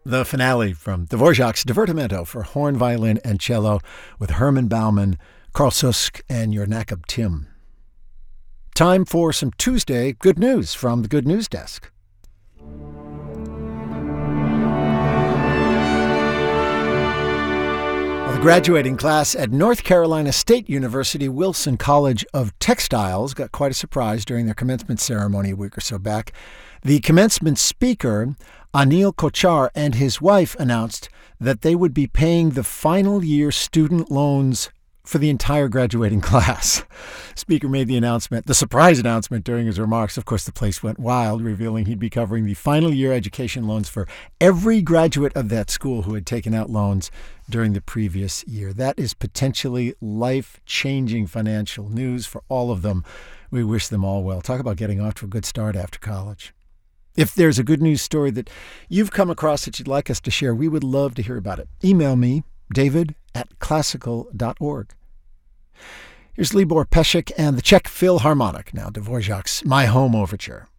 The finale from Dvorak's Divertimento for horn, violin, and cello with Herman Baumann, Carl Susk, and your Nakab Tim. Time for some Tuesday good news from the Good News Desk. The graduating class at North Carolina State University Wilson College of Textiles got quite a surprise during their commencement ceremony a week or so back. The commencement speaker, Anil Kochar, and his wife announced that they would be paying the final year student loans for the entire graduating class. Speaker made the surprise announcement during his remarks. Of course, the place went wild, revealing he'd be covering the final year education loans for every graduate of that school who had taken out loans during the previous year. That is potentially life-changing financial news for all of them. We wish them all well. Talk about getting off to a good start after college. If there's a good news story that you've come across that you'd like us to share, we would love to hear about it. Email me, david@classical.org. Here's Libor Pesek and the Czech Philharmonic, now Dvorak's My Home Overture.